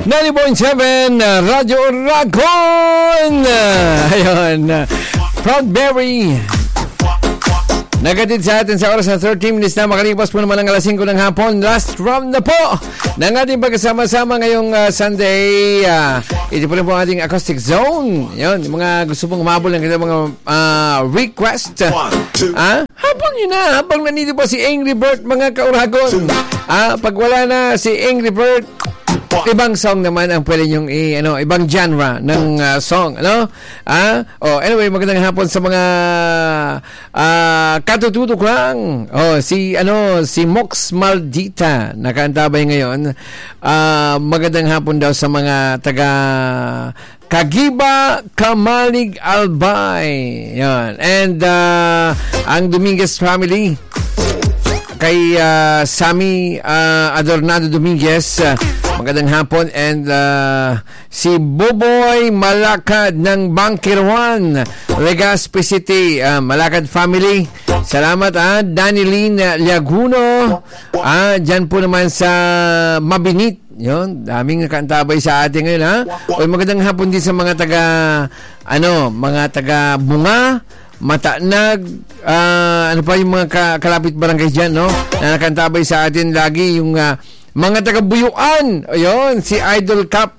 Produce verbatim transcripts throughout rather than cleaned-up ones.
ninety point seven Radyo Racon. Ayun. Proudberry. Nagatid sa atin sa oras na thirteen minutes na makalipas po naman ang alas singko ng hapon. Last round na po ng ating pagkasama-sama ngayong uh, Sunday. Uh, ito po rin po ang ating acoustic zone. Yun, yung mga gusto pong umabol ng kanilang mga uh, request. Ah, habang yun na, habang nanito pa si Angry Bird, mga kauragon. Ah, pag wala na si Angry Bird, ibang song naman ang pwede nyong i, ano, ibang genre ng uh, song, ano? Ah, oh, anyway, magandang hapon sa mga uh, katututok lang. Oh, si ano, si Mox Maldita nakaantabay ngayon. Uh, magandang hapon daw sa mga taga Kagiba, Kamalig, Albay. Yan. And uh, ang Dominguez family kay uh, Sammy uh, Adornado Dominguez, uh, magandang hapon. And uh, si Boboy Malakad ng Bangkirwan, Legazpi City, uh, Malakad family, salamat. ah. Danilyn Liaguno, ah, dyan po naman sa Mabinit. Yun, daming nakaantabay sa atin ngayon, ha. O magandang hapon din sa mga taga ano, mga taga Bunga, Matanag, uh, ano pa yung mga ka- kalapit barangay dyan, no, na nakantabay sa atin lagi, yung uh, mga taga-Buyuan. Ayun, si Idol Cap,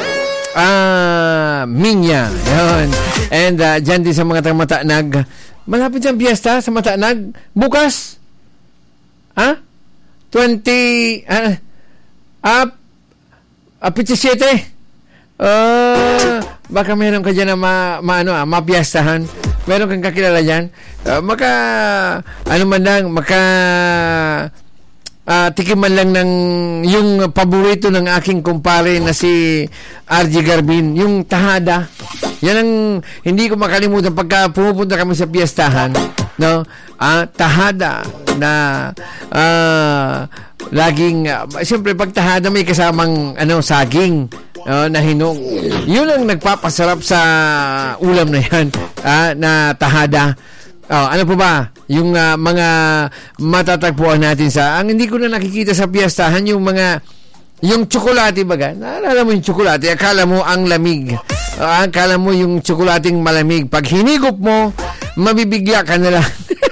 ah, Minya, yun. And uh, dyan din sa mga taga-Matanag, malapit dyan piyesta sa Matanag bukas, ha, twenty ah, uh, uh, fifty-seven. Uh, baka meron ka dyan na ma, ma, ano, ah, mapiyastahan. Meron kang kakilala dyan. Uh, maka, ano man lang, maka, uh, tikim man lang ng, yung paborito ng aking kumpare na si R J Garbin, yung tahada. Yan ang, hindi ko makalimutan pagka pumupunta kami sa piyastahan, no? Ah, tahada na, ah, uh, laging, uh, siyempre pag tahada may kasamang, ano, saging, uh, na hinog. Yun ang nagpapasarap sa ulam na yan, uh, na tahada. Oh, ano po ba? Yung uh, mga matatagpuan natin sa, ang hindi ko na nakikita sa piyastahan, yung mga, yung tsokolate baga. Naalala mo yung tsokolate, akala mo ang lamig. Uh, akala mo yung tsokolating malamig. Pag hinigop mo, mabibigla ka na lang.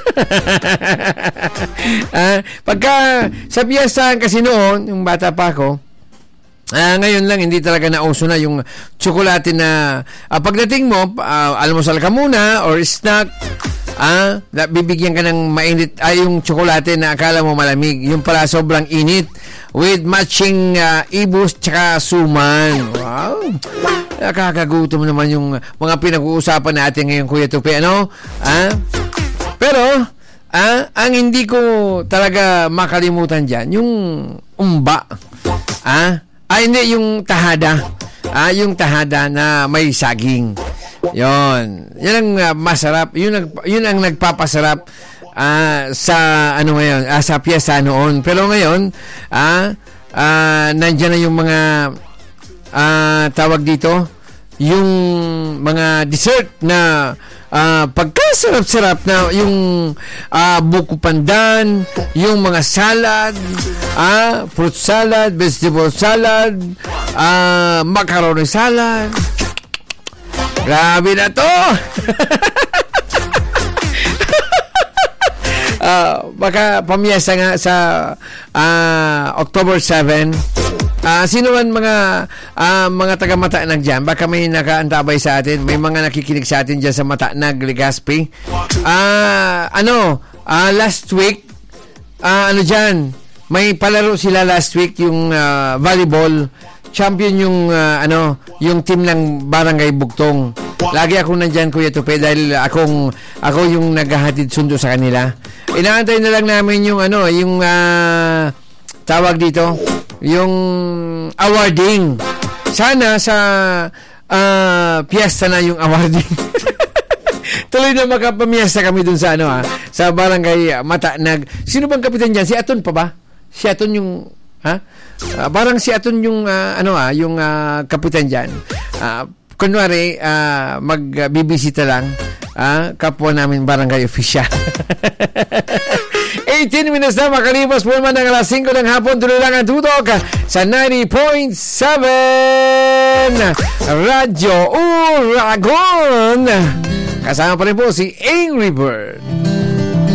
ah, pagka sa piyastahan kasi noon, yung bata pa ako, ah, ngayon lang hindi talaga nauso na yung tsokolate na ah, pagdating mo, ah, almusal ka muna or snack, ah, bibigyan ka ng mainit ay ah, yung tsokolate na akala mo malamig, yung pala sobrang init with matching uh, ibus tsaka suman. Wow, nakakagutom naman yung mga pinag-uusapan natin ngayon, Kuya Tupi, ano? Ah, pero, ah, ang hindi ko talaga makalimutan dyan, yung umba. Ah, ah hindi, yung tahada. Ah, yung tahada na may saging. Yon. Yan ang uh, masarap. Yun ang, yun ang nagpapasarap ah, sa, ano ngayon, ah, sa piyesta noon. Pero ngayon, ah, ah, nandyan na yung mga, ah, tawag dito, yung mga dessert na uh, pagkasarap-sarap na yung uh, buko pandan, yung mga salad, uh, fruit salad, vegetable salad, uh, macaroni salad. Grabe na to. uh, baka pamiyasa nga sa uh, October seventh. Ah, uh, sino man mga uh, mga taga Matanag diyan, baka may nakaantabay sa atin, may mga nakikinig sa atin diyan sa Matanag, Legazpi. Ah, uh, ano, uh, last week, uh, ano diyan, may palaro sila last week yung uh, volleyball. Champion yung uh, ano, yung team ng Barangay Bugtong. Lagi ako nandiyan, Kuya Tupe, dahil akong ako yung naghahatid sundo sa kanila. Inaantay na lang namin yung ano, yung uh, tawag dito, yung awarding. Sana sa uh, piyesta na yung awarding. Tuloy na makapamiesta kami dun sa ano, ha, sa Barangay Matanag. Sino bang kapitan dyan? Si Aton pa ba? Si Aton yung, ha? Uh, parang si Aton yung uh, ano, ha, yung uh, kapitan dyan. Uh, kunwari, uh, magbibisita lang, uh, kapwa namin barangay official. eighteen minutes na makalipas po naman ng alas singko ng hapon. Tuloy lang ang tutok sa ninety point seven Radyo Uragon. Kasama pa rin po si Angry Bird.